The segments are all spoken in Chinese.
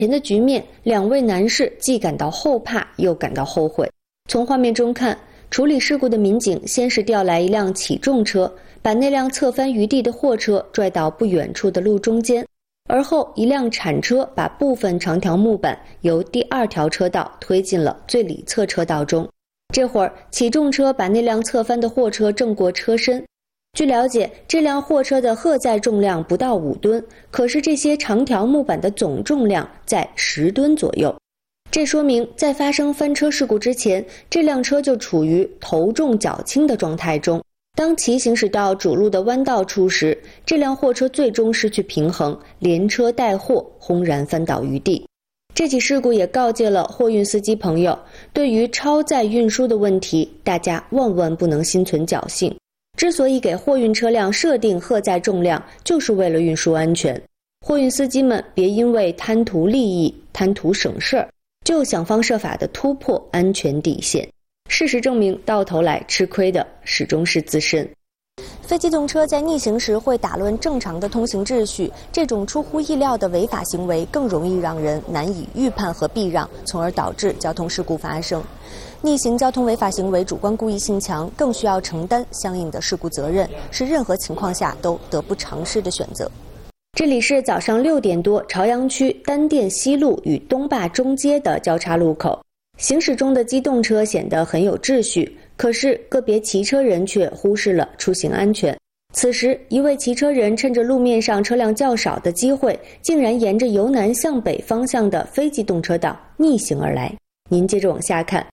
前的局面，两位男士既感到后怕，又感到后悔。从画面中看，处理事故的民警先是调来一辆起重车，把那辆侧翻于地的货车拽到不远处的路中间，而后一辆铲车把部分长条木板由第2条车道推进了最里侧车道中。这会儿，起重车把那辆侧翻的货车正过车身。据了解，这辆货车的荷载重量不到5吨，可是这些长条木板的总重量在10吨左右。这说明在发生翻车事故之前，这辆车就处于头重脚轻的状态中。当其行驶到主路的弯道处时，这辆货车最终失去平衡，连车带货轰然翻倒于地。这起事故也告诫了货运司机朋友，对于超载运输的问题，大家万万不能心存侥幸。之所以给货运车辆设定荷载重量，就是为了运输安全。货运司机们别因为贪图利益、贪图省事儿，就想方设法地突破安全底线。事实证明，到头来吃亏的始终是自身。 非机动车在逆行时会打乱正常的通行秩序，这种出乎意料的违法行为更容易让人难以预判和避让，从而导致交通事故发生。逆行交通违法行为主观故意性强，更需要承担相应的事故责任，是任何情况下都得不偿失的选择。 这里是早上6点多，朝阳区单店西路与东坝中街的交叉路口。行驶中的机动车显得很有秩序，可是个别骑车人却忽视了出行安全。此时，一位骑车人趁着路面上车辆较少的机会，竟然沿着由南向北方向的非机动车道逆行而来。您接着往下看。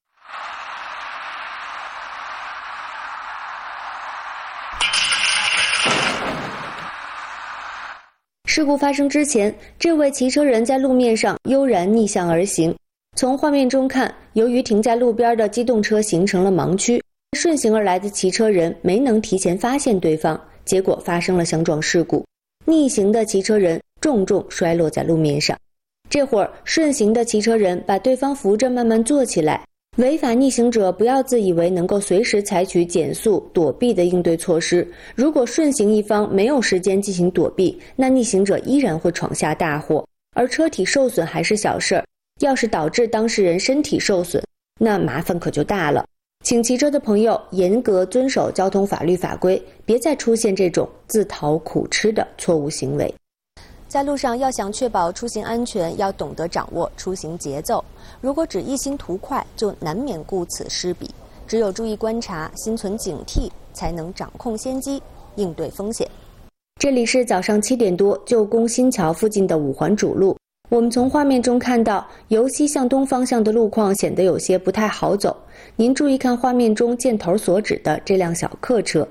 事故发生之前，这位骑车人在路面上悠然逆向而行。从画面中看，由于停在路边的机动车形成了盲区，顺行而来的骑车人没能提前发现对方，结果发生了相撞事故。逆行的骑车人重重摔落在路面上。这会儿，顺行的骑车人把对方扶着慢慢坐起来。违法逆行者不要自以为能够随时采取减速、躲避的应对措施。如果顺行一方没有时间进行躲避，那逆行者依然会闯下大祸。而车体受损还是小事儿，要是导致当事人身体受损，那麻烦可就大了。请骑车的朋友严格遵守交通法律法规，别再出现这种自讨苦吃的错误行为。 在路上要想确保出行安全，要懂得掌握出行节奏。如果只一心图快，就难免顾此失彼。只有注意观察，心存警惕，才能掌控先机，应对风险。 这里是早上7点多，旧宫新桥附近的5环主路。我们从画面中看到，由西向东方向的路况显得有些不太好走。您注意看画面中箭头所指的这辆小客车。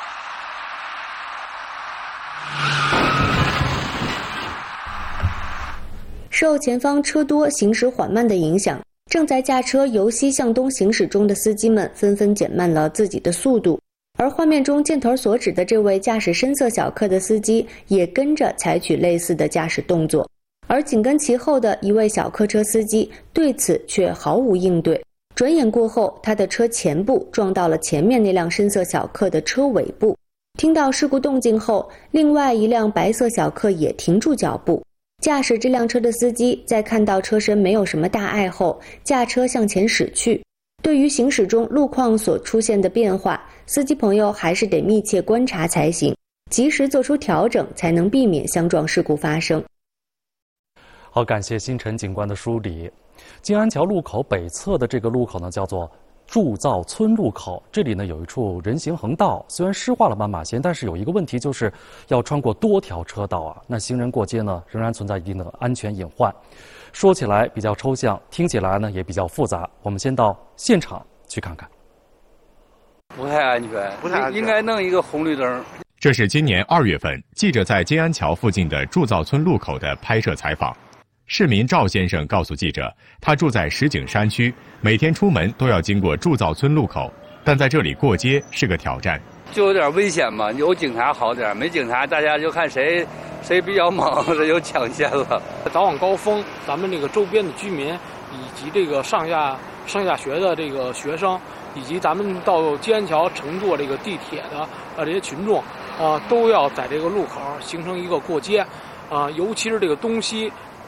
受前方车多、行驶缓慢的影响，正在驾车由西向东行驶中的司机们纷纷减慢了自己的速度。而画面中箭头所指的这位驾驶深色小客的司机也跟着采取类似的驾驶动作。而紧跟其后的一位小客车司机对此却毫无应对，转眼过后，他的车前部撞到了前面那辆深色小客的车尾部。听到事故动静后，另外一辆白色小客也停住脚步。驾驶这辆车的司机在看到车身没有什么大碍后，驾车向前驶去。对于行驶中路况所出现的变化，司机朋友还是得密切观察才行，及时做出调整，才能避免相撞事故发生。 好，感谢星辰警官的梳理。金安桥路口北侧的这个路口呢，叫做铸造村路口，这里呢有一处人行横道，虽然施画了斑马线，但是有一个问题，就是要穿过多条车道啊。那行人过街呢，仍然存在一定的安全隐患。说起来比较抽象，听起来呢也比较复杂。我们先到现场去看看。 不太安全，应该弄一个红绿灯。 这是今年2月份记者在金安桥附近的铸造村路口的拍摄采访。市民赵先生告诉记者，他住在石景山区，每天出门都要经过铸造村路口，但在这里过街是个挑战， 就有点危险嘛。有警察好点，没警察大家就看谁比较猛，这就抢先了。 早晚高峰，咱们这个周边的居民以及这个上下学的这个学生，以及咱们到金安桥乘坐这个地铁的这些群众都要在这个路口形成一个过街尤其是这个东西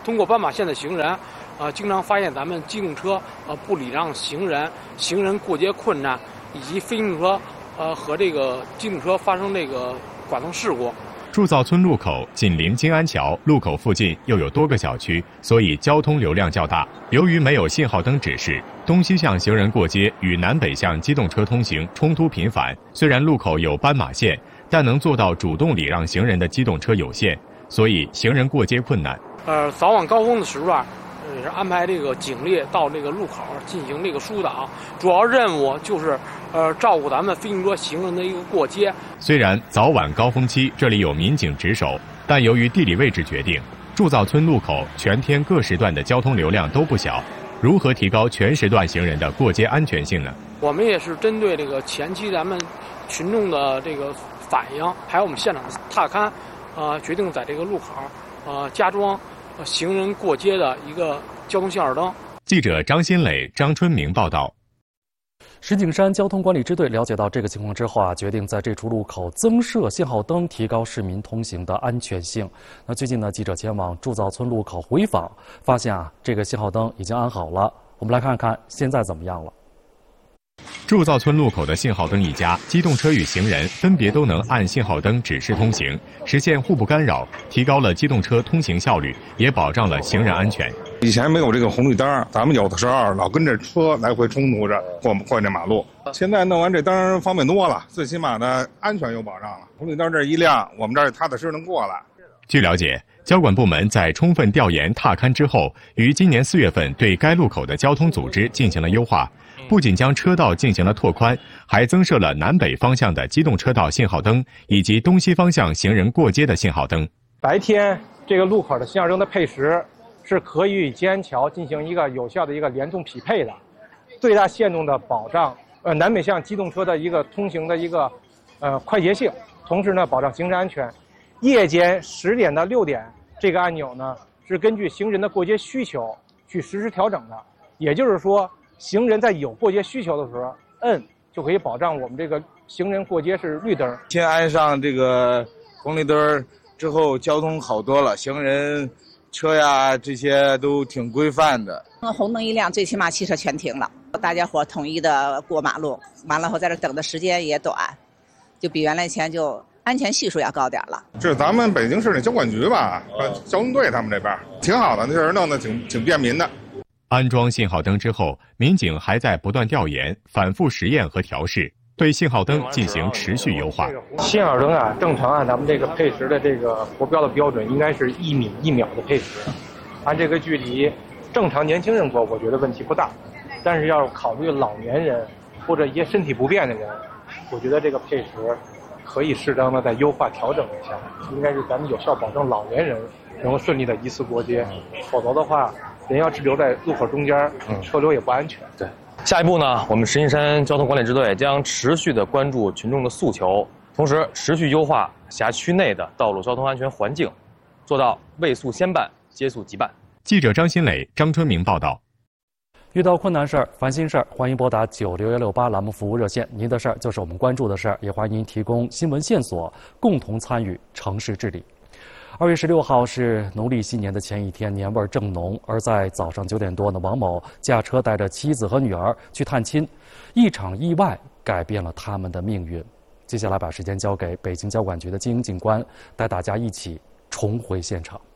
通过斑马线的行人，经常发现咱们机动车不礼让行人，行人过街困难，以及非机动车和这个机动车发生这个剐蹭事故。 铸造村路口紧邻金安桥，路口附近又有多个小区，所以交通流量较大。由于没有信号灯指示，东西向行人过街与南北向机动车通行冲突频繁。虽然路口有斑马线，但能做到主动礼让行人的机动车有限，所以行人过街困难。 早晚高峰的时段，也是安排这个警力到这个路口进行这个疏导，主要任务就是照顾咱们非机动车行人的一个过街。 虽然早晚高峰期这里有民警值守，但由于地理位置决定，铸造村路口全天各时段的交通流量都不小。如何提高全时段行人的过街安全性呢？ 我们也是针对这个前期咱们群众的这个反映，还有我们现场的踏勘，决定在这个路口加装行人过街的一个交通信号灯。 记者张新磊、张春明报道。 石景山交通管理支队了解到这个情况之后决定在这处路口增设信号灯，提高市民通行的安全性。那最近呢，记者前往铸造村路口回访，发现这个信号灯已经安好了。我们来看看现在怎么样了。 铸造村路口的信号灯一家，机动车与行人分别都能按信号灯指示通行，实现互不干扰，提高了机动车通行效率，也保障了行人安全。 以前没有这个红绿灯，咱们有的时候老跟着车来回冲突着过这马路。现在弄完这灯方便多了，最起码呢安全有保障了。红绿灯这一亮，我们这儿踏踏实实能过来。 据了解，交管部门在充分调研踏勘之后，于今年4月份对该路口的交通组织进行了优化。不仅将车道进行了拓宽，还增设了南北方向的机动车道信号灯，以及东西方向行人过街的信号灯。 白天这个路口的信号灯的配时是可以与金安桥进行一个有效的一个联动匹配的，最大限度的保障南北向机动车的一个通行的一个快捷性，同时呢保障行人安全。夜间10点到6点这个按钮呢是根据行人的过街需求去实时调整的，也就是说行人在有过街需求的时候摁就可以保障我们这个行人过街是绿灯。 先安上这个红绿灯之后，交通好多了，行人车呀这些都挺规范的。 红灯一亮，最起码汽车全停了，大家伙统一的过马路，完了后在这等的时间也短，就比原来前就安全系数要高点了。 这是咱们北京市那交管局吧，交通队他们这边挺好的，那人弄得挺便民的。 安装信号灯之后，民警还在不断调研、反复实验和调试，对信号灯进行持续优化。 信号灯正常按咱们这个配时的这个国标的标准，应该是1米1秒的配时。按这个距离，正常年轻人过，我觉得问题不大。但是要考虑老年人或者一些身体不便的人，我觉得这个配时可以适当的再优化调整一下，应该是咱们有效保证老年人能够顺利的一次过街，否则的话，人要滞留在路口中间，车流也不安全。 对，下一步呢，我们石景山交通管理支队将持续的关注群众的诉求，同时持续优化辖区内的道路交通安全环境，做到未速先办，接速即办。 记者张新磊、张春明报道。 遇到困难事儿、烦心事儿，欢迎拨打96168栏目服务热线。您的事儿就是我们关注的事儿，也欢迎您提供新闻线索，共同参与城市治理。2月16号是农历新年的前一天，年味正浓。而在早上9点多呢，王某驾车带着妻子和女儿去探亲，一场意外改变了他们的命运。接下来把时间交给北京交管局的金英警官，带大家一起重回现场。